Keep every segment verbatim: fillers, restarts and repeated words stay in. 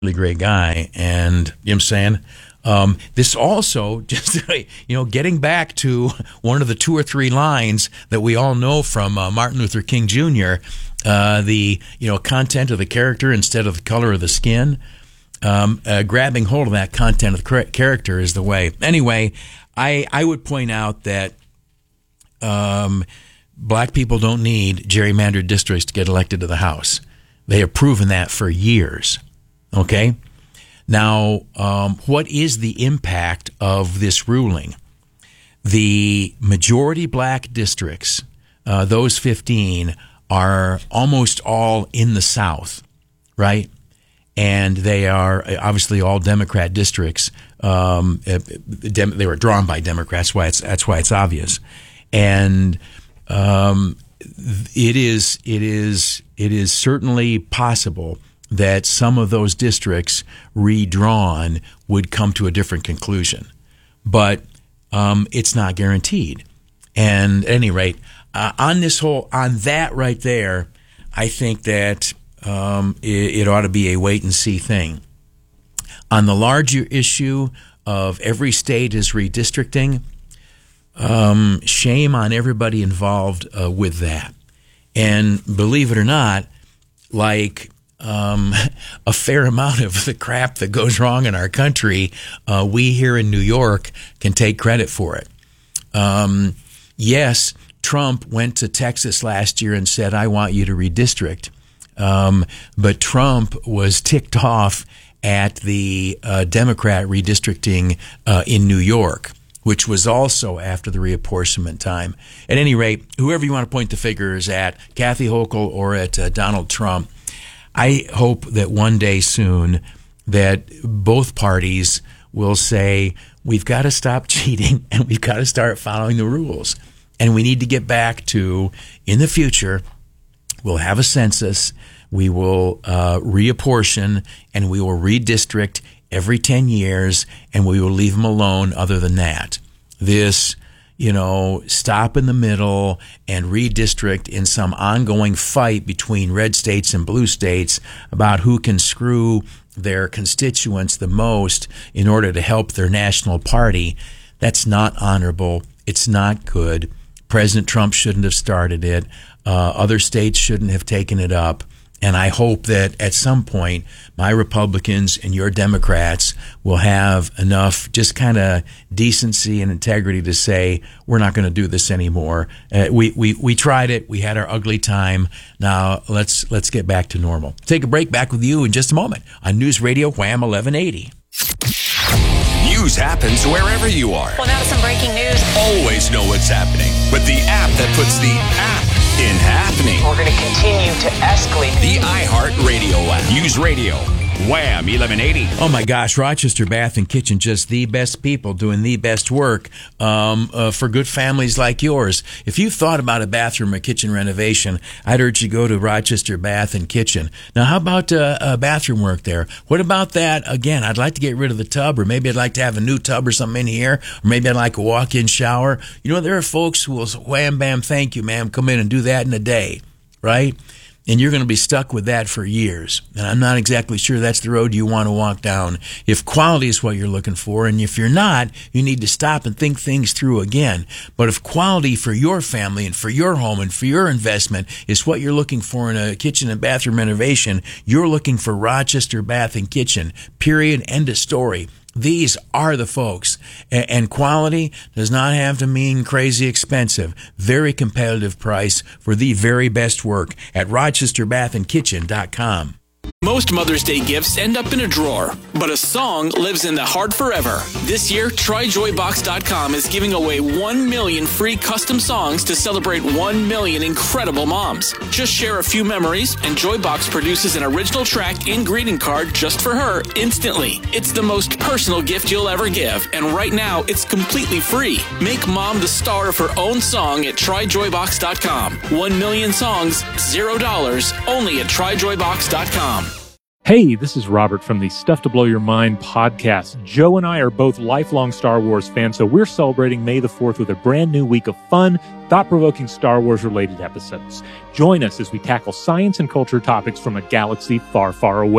really great guy. And you know what I'm saying? Um, this also, just, you know, getting back to one of the two or three lines that we all know from uh, Martin Luther King Junior, uh, the, you know, content of the character instead of the color of the skin. Um, uh, grabbing hold of that content of the character is the way. Anyway, I, I would point out that um, black people don't need gerrymandered districts to get elected to the House. They have proven that for years. Okay? Now, um, what is the impact of this ruling? The majority black districts, uh, those fifteen, are almost all in the South, right? And they are obviously all Democrat districts. Um, they were drawn by Democrats. Why it's, that's why it's obvious. And um, it is it is it is certainly possible that some of those districts redrawn would come to a different conclusion. But um, it's not guaranteed. And at any rate, uh, on this whole, on that right there, I think that um, it, it ought to be a wait-and-see thing. On the larger issue of every state is redistricting, um, shame on everybody involved uh, with that. And believe it or not, like Um, a fair amount of the crap that goes wrong in our country, uh, we here in New York can take credit for it. Um, yes, Trump went to Texas last year and said, I want you to redistrict. Um, but Trump was ticked off at the uh, Democrat redistricting uh, in New York, which was also after the reapportionment time. At any rate, whoever you want to point the fingers at, Kathy Hochul or at uh, Donald Trump, I hope that one day soon that both parties will say, we've got to stop cheating and we've got to start following the rules. And we need to get back to, in the future, we'll have a census, we will uh, reapportion, and we will redistrict every ten years, and we will leave them alone other than that. This, you know, stop in the middle and redistrict in some ongoing fight between red states and blue states about who can screw their constituents the most in order to help their national party. That's not honorable. It's not good. President Trump shouldn't have started it. Uh, other states shouldn't have taken it up. And I hope that at some point, my Republicans and your Democrats will have enough just kind of decency and integrity to say, we're not going to do this anymore. Uh, we, we, we tried it. We had our ugly time. Now let's, let's get back to normal. Take a break. Back with you in just a moment on News Radio Wham eleven eighty. News happens wherever you are. Well, now to some breaking news. Always know what's happening with the app that puts the app in happening. We're going to continue to escalate. The iHeartRadio app. News Radio Wham eleven eighty. Oh my gosh, Rochester Bath and Kitchen, just the best people doing the best work um, uh, for good families like yours. If you've thought about a bathroom or kitchen renovation, I'd urge you to go to Rochester Bath and Kitchen. Now, how about uh, uh, bathroom work there? What about that? Again, I'd like to get rid of the tub, or maybe I'd like to have a new tub or something in here, or maybe I'd like a walk-in shower. You know, there are folks who will wham, bam, thank you, ma'am, come in and do that in a day, right? And you're going to be stuck with that for years. And I'm not exactly sure that's the road you want to walk down. If quality is what you're looking for, and if you're not, you need to stop and think things through again. But if quality for your family and for your home and for your investment is what you're looking for in a kitchen and bathroom renovation, you're looking for Rochester Bath and Kitchen. Period. End of story. These are the folks. And quality does not have to mean crazy expensive. Very competitive price for the very best work at rochester bath and kitchen dot com. Most Mother's Day gifts end up in a drawer, but a song lives in the heart forever. This year, try joy box dot com is giving away one million free custom songs to celebrate one million incredible moms. Just share a few memories, and Joybox produces an original track and greeting card just for her instantly. It's the most personal gift you'll ever give, and right now, it's completely free. Make mom the star of her own song at try joy box dot com. One million songs, zero dollars, only at try joy box dot com. Hey, this is Robert from the Stuff to Blow Your Mind podcast. Joe and I are both lifelong Star Wars fans, so we're celebrating May the fourth with a brand new week of fun, thought-provoking Star Wars-related episodes. Join us as we tackle science and culture topics from a galaxy far, far away.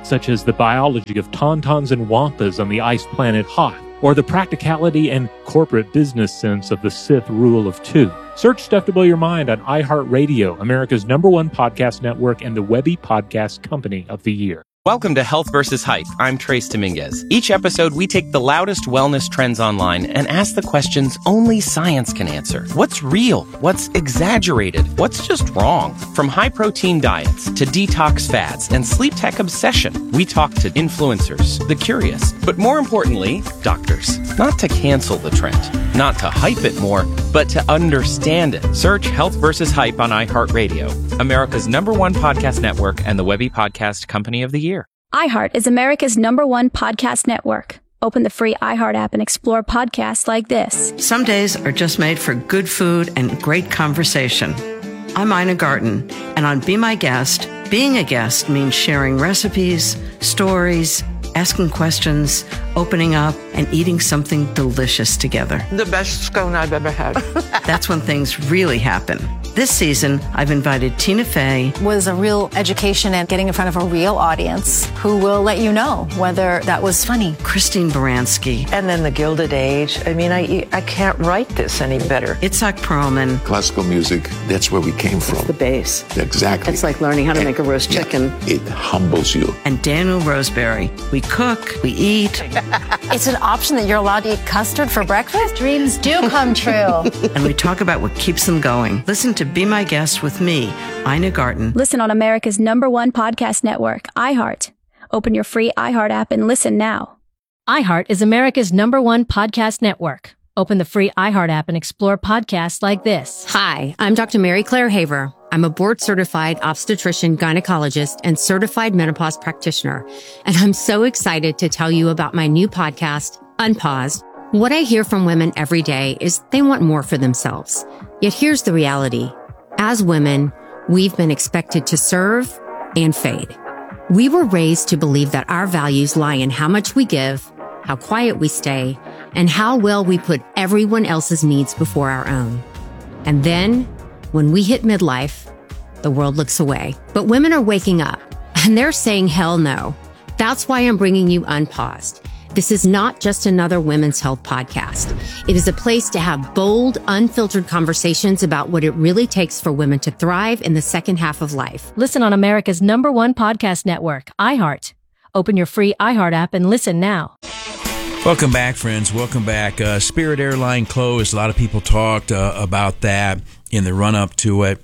such as the biology of tauntauns and wampas on the ice planet Hoth, or the practicality and corporate business sense of the Sith rule of two. Search Stuff to Blow Your Mind on iHeartRadio, America's number one podcast network and the Webby Podcast Company of the Year. Welcome to Health versus Hype. I'm Trace Dominguez. Each episode, we take the loudest wellness trends online and ask the questions only science can answer. What's real? What's exaggerated? What's just wrong? From high-protein diets to detox fads and sleep tech obsession, we talk to influencers, the curious, but more importantly, doctors. Not to cancel the trend, not to hype it more, but to understand it. Search Health versus Hype on iHeartRadio, America's number one podcast network and the Webby Podcast Company of the Year. iHeart is America's number one podcast network. Open the free iHeart app and explore podcasts like this. Some days are just made for good food and great conversation. I'm Ina Garten, and on Be My Guest, being a guest means sharing recipes, stories, asking questions, opening up, and eating something delicious together. The best scone I've ever had. That's when things really happen. This season, I've invited Tina Fey. Was a real education and getting in front of a real audience who will let you know whether that was funny. Christine Baranski. And then the Gilded Age. I mean, I I can't write this any better. Itzhak Perlman. Classical music, that's where we came from. It's the bass. Exactly. It's like learning how to and, make a roast chicken. Yeah, it humbles you. And Daniel Roseberry. We cook, we eat. It's an option that you're allowed to eat custard for breakfast? Dreams do come true. And we talk about what keeps them going. Listen to Be My Guest with me, Ina Garten. Listen on America's number one podcast network, iHeart. Open your free iHeart app and listen now. iHeart is America's number one podcast network. Open the free iHeart app and explore podcasts like this. Hi, I'm Doctor Mary Claire Haver. I'm a board-certified obstetrician, gynecologist, and certified menopause practitioner. And I'm so excited to tell you about my new podcast, Unpaused. What I hear from women every day is they want more for themselves. Yet here's the reality. As women, we've been expected to serve and fade. We were raised to believe that our values lie in how much we give, how quiet we stay, and how well we put everyone else's needs before our own. And then, when we hit midlife, the world looks away. But women are waking up, and they're saying hell no. That's why I'm bringing you Unpaused. This is not just another women's health podcast. It is a place to have bold, unfiltered conversations about what it really takes for women to thrive in the second half of life. Listen on America's number one podcast network, iHeart. Open your free iHeart app and listen now. Welcome back, friends. Welcome back. Uh, Spirit Airline closed. A lot of people talked uh, about that in the run-up to it.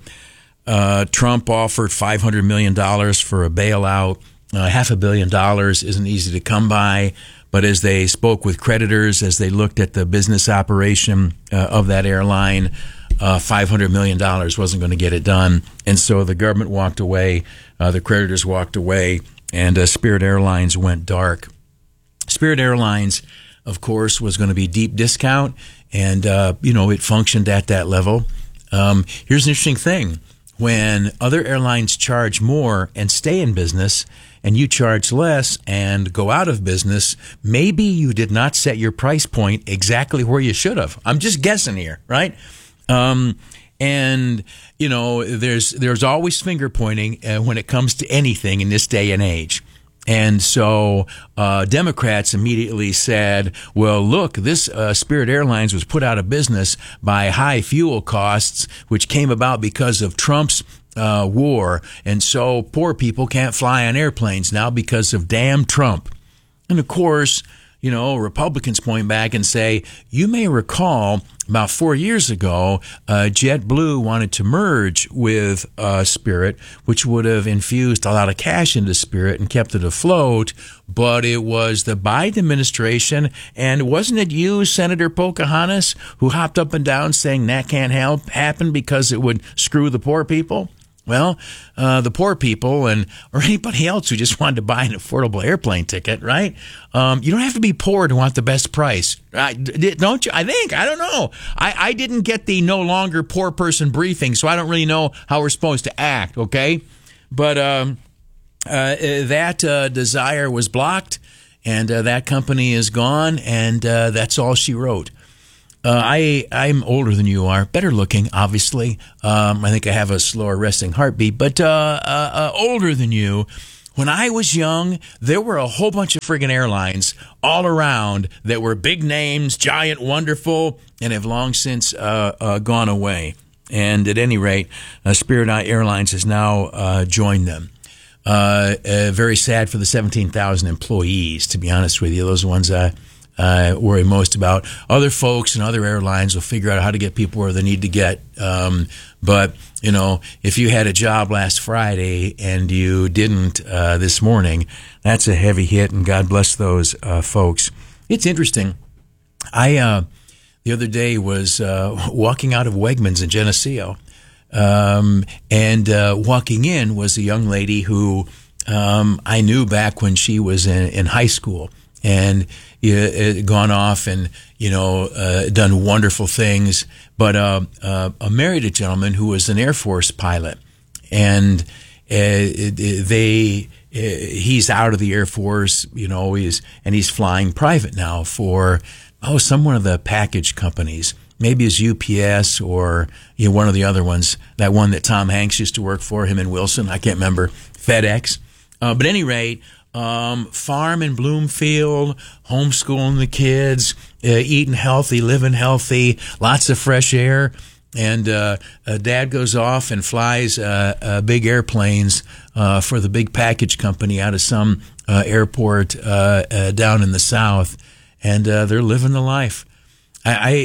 Uh, Trump offered five hundred million dollars for a bailout. Uh, half a billion dollars isn't easy to come by. But as they spoke with creditors, as they looked at the business operation uh, of that airline, uh, five hundred million dollars wasn't going to get it done. And so the government walked away, uh, the creditors walked away, and uh, Spirit Airlines went dark. Spirit Airlines, of course, was going to be deep discount, and, uh, you know, it functioned at that level. Um, here's an interesting thing. When other airlines charge more and stay in business, and you charge less and go out of business, maybe you did not set your price point exactly where you should have. I'm just guessing here, right? Um, and, you know, there's there's always finger pointing uh, when it comes to anything in this day and age. And so uh, Democrats immediately said, well, look, this uh, Spirit Airlines was put out of business by high fuel costs, which came about because of Trump's uh, war. And so poor people can't fly on airplanes now because of damn Trump. And of course, you know, Republicans point back and say, you may recall about four years ago, uh, JetBlue wanted to merge with uh, Spirit, which would have infused a lot of cash into Spirit and kept it afloat. But it was the Biden administration, and wasn't it you, Senator Pocahontas, who hopped up and down saying that can't help happen because it would screw the poor people? Well, uh, the poor people and or anybody else who just wanted to buy an affordable airplane ticket, right? Um, you don't have to be poor to want the best price, right? Don't you? I think. I don't know. I, I didn't get the no longer poor person briefing, so I don't really know how we're supposed to act, okay? But um, uh, that uh, desire was blocked, and uh, that company is gone, and uh, that's all she wrote. Uh, I, I'm older than you are, better looking, obviously. Um, I think I have a slower resting heartbeat, but uh, uh, uh, older than you. When I was young, there were a whole bunch of friggin' airlines all around that were big names, giant, wonderful, and have long since uh, uh, gone away. And at any rate, uh, Spirit Airlines has now uh, joined them. Uh, uh, very sad for the seventeen thousand employees, to be honest with you. Those are the ones I uh, worry most about. Other folks and other airlines will figure out how to get people where they need to get. Um, but, you know, if you had a job last Friday and you didn't uh, this morning, that's a heavy hit, and God bless those uh, folks. It's interesting. I uh, the other day was uh, walking out of Wegmans in Geneseo, um, and uh, walking in was a young lady who um, I knew back when she was in, in high school, and uh, gone off and, you know, uh, done wonderful things, but uh, uh, I married a gentleman who was an Air Force pilot, and uh, they uh, he's out of the Air Force, you know, he's and he's flying private now for oh some one of the package companies, maybe it's U P S or, you know, one of the other ones, that one that Tom Hanks used to work for, him and Wilson, I can't remember, FedEx, uh, but at any rate. Um, farm in Bloomfield, homeschooling the kids, uh, eating healthy, living healthy, lots of fresh air. And uh, uh, Dad goes off and flies uh, uh, big airplanes uh, for the big package company out of some uh, airport uh, uh, down in the South. And uh, they're living the life. I,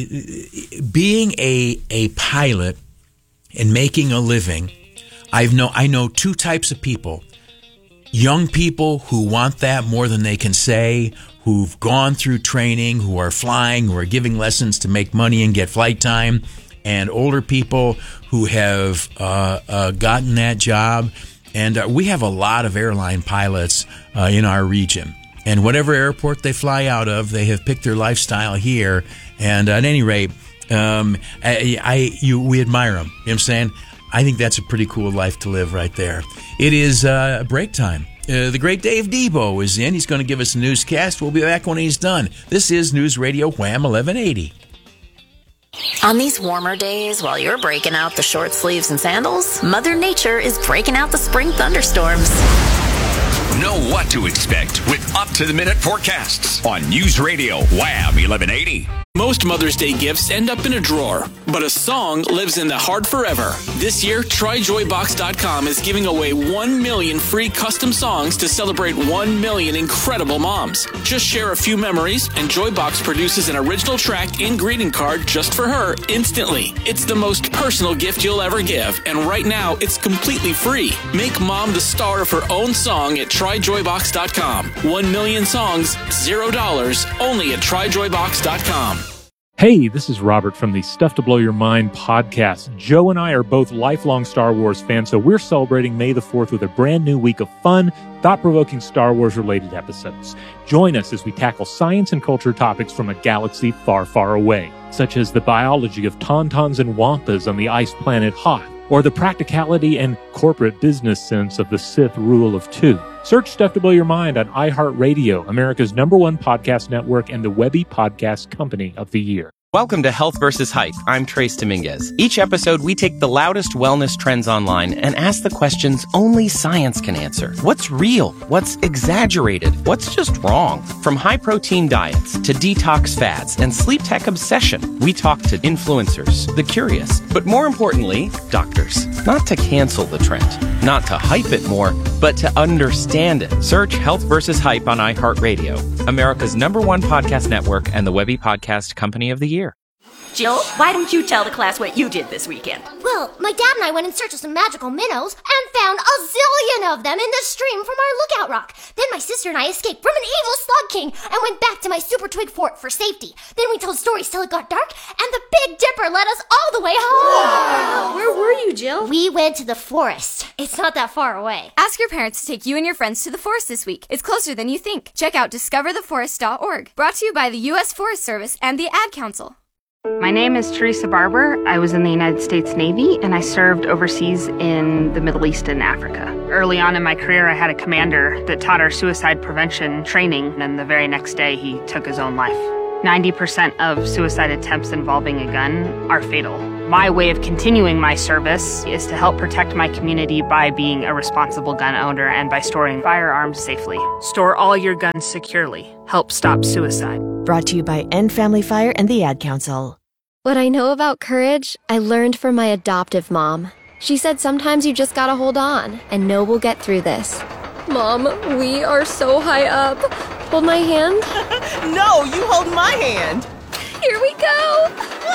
I being a a pilot and making a living, I've know I know two types of people. Young people who want that more than they can say, who've gone through training, who are flying, who are giving lessons to make money and get flight time, and older people who have uh, uh, gotten that job. And uh, we have a lot of airline pilots uh, in our region. And whatever airport they fly out of, they have picked their lifestyle here. And at any rate, um, I, I you we admire them. You know what I'm saying? I think that's a pretty cool life to live right there. It is uh, break time. Uh, the great Dave Debo is in. He's going to give us a newscast. We'll be back when he's done. This is News Radio Wham eleven eighty. On these warmer days, while you're breaking out the short sleeves and sandals, Mother Nature is breaking out the spring thunderstorms. Know what to expect with up-to-the-minute forecasts on News Radio Wham eleven eighty. Most Mother's Day gifts end up in a drawer, but a song lives in the heart forever. This year, Try Joy Box dot com is giving away one million free custom songs to celebrate one million incredible moms. Just share a few memories, and Joybox produces an original track and greeting card just for her instantly. It's the most personal gift you'll ever give, and right now, it's completely free. Make mom the star of her own song at Try Joy Box dot com. One million songs, zero dollars, only at Try Joy Box dot com. Hey, this is Robert from the Stuff to Blow Your Mind podcast. Joe and I are both lifelong Star Wars fans, so we're celebrating May the fourth with a brand new week of fun, thought-provoking Star Wars-related episodes. Join us as we tackle science and culture topics from a galaxy far, far away, such as the biology of tauntauns and wampas on the ice planet Hoth, or the practicality and corporate business sense of the Sith rule of two. Search Stuff to Blow Your Mind on iHeartRadio, America's number one podcast network and the Webby Podcast Company of the Year. Welcome to Health versus Hype. I'm Trace Dominguez. Each episode, we take the loudest wellness trends online and ask the questions only science can answer. What's real? What's exaggerated? What's just wrong? From high-protein diets to detox fads and sleep tech obsession, we talk to influencers, the curious, but more importantly, doctors. Not to cancel the trend, not to hype it more, but to understand it. Search Health versus Hype on iHeartRadio, America's number one podcast network and the Webby Podcast Company of the Year. Jill, why don't you tell the class what you did this weekend? Well, my dad and I went in search of some magical minnows and found a zillion of them in the stream from our lookout rock. Then my sister and I escaped from an evil slug king and went back to my super twig fort for safety. Then we told stories till it got dark, and the Big Dipper led us all the way home. Wow. Where were you, Jill? We went to the forest. It's not that far away. Ask your parents to take you and your friends to the forest this week. It's closer than you think. Check out discover the forest dot org. Brought to you by the U S Forest Service and the Ad Council. My name is Teresa Barber. I was in the United States Navy, and I served overseas in the Middle East and Africa. Early on in my career, I had a commander that taught our suicide prevention training, and the very next day, he took his own life. ninety percent of suicide attempts involving a gun are fatal. My way of continuing my service is to help protect my community by being a responsible gun owner and by storing firearms safely. Store all your guns securely. Help stop suicide. Brought to you by End Family Fire and the Ad Council. What I know about courage, I learned from my adoptive mom. She said sometimes you just gotta hold on and know we'll get through this. Mom, we are so high up. Hold my hand. No, you hold my hand. Here we go.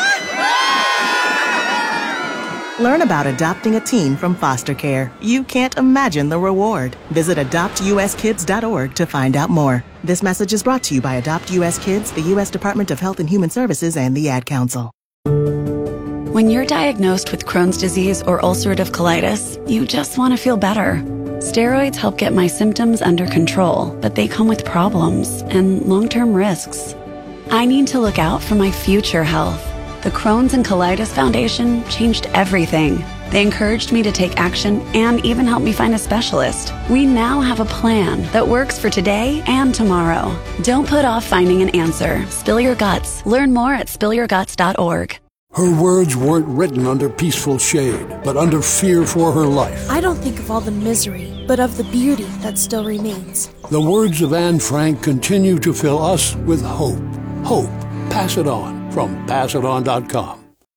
Learn about adopting a teen from foster care. You can't imagine the reward. Visit adopt u s kids dot org to find out more. This message is brought to you by Adopt U S Kids, the U S Department of Health and Human Services, and the Ad Council. When you're diagnosed with Crohn's disease or ulcerative colitis, you just want to feel better. Steroids help get my symptoms under control, but they come with problems and long-term risks. I need to look out for my future health. The Crohn's and Colitis Foundation changed everything. They encouraged me to take action and even helped me find a specialist. We now have a plan that works for today and tomorrow. Don't put off finding an answer. Spill your guts. Learn more at spill your guts dot org. Her words weren't written under peaceful shade, but under fear for her life. I don't think of all the misery, but of the beauty that still remains. The words of Anne Frank continue to fill us with hope. Hope. Pass it on from pass it on dot com.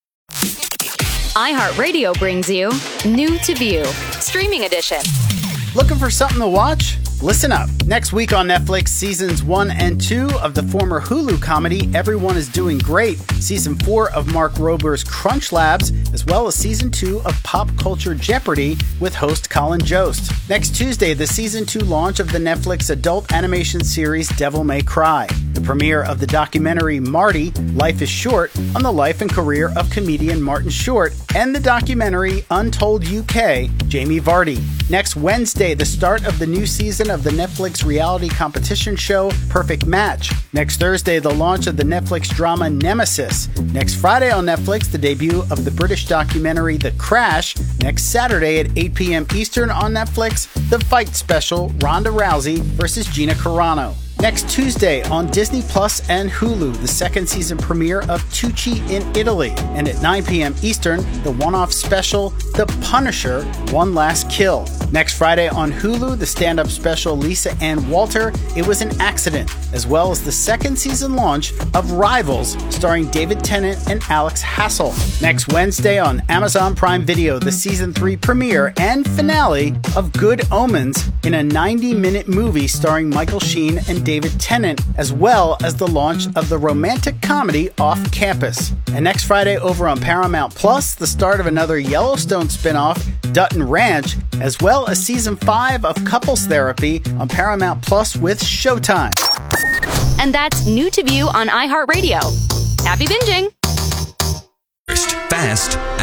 iHeartRadio brings you New to View, Streaming Edition. Looking for something to watch? Listen up. Next week on Netflix, seasons one and two of the former Hulu comedy Everyone is Doing Great, season four of Mark Rober's Crunch Labs, as well as season two of Pop Culture Jeopardy with host Colin Jost. Next Tuesday, the season two launch of the Netflix adult animation series Devil May Cry, the premiere of the documentary Marty, Life is Short, on the life and career of comedian Martin Short, and the documentary Untold U K, Jamie Vardy. Next Wednesday, the start of the new season of the Netflix reality competition show Perfect Match. Next Thursday, the launch of the Netflix drama Nemesis. Next Friday on Netflix, the debut of the British documentary The Crash. Next Saturday at eight p.m. Eastern on Netflix, the fight special Ronda Rousey versus Gina Carano. Next Tuesday on Disney Plus and Hulu, the second season premiere of Tucci in Italy. And at nine p.m. Eastern, the one-off special, The Punisher, One Last Kill. Next Friday on Hulu, the stand-up special Lisa Ann Walter, It Was an Accident, as well as the second season launch of Rivals, starring David Tennant and Alex Hassel. Next Wednesday on Amazon Prime Video, the season three premiere and finale of Good Omens in a ninety-minute movie starring Michael Sheen and David Tennant, as well as the launch of the romantic comedy Off Campus. And next Friday over on Paramount Plus, the start of another Yellowstone spinoff, Dutton Ranch, as well as season five of Couples Therapy on Paramount Plus with Showtime. And that's New to View on iHeartRadio. Happy binging! Fast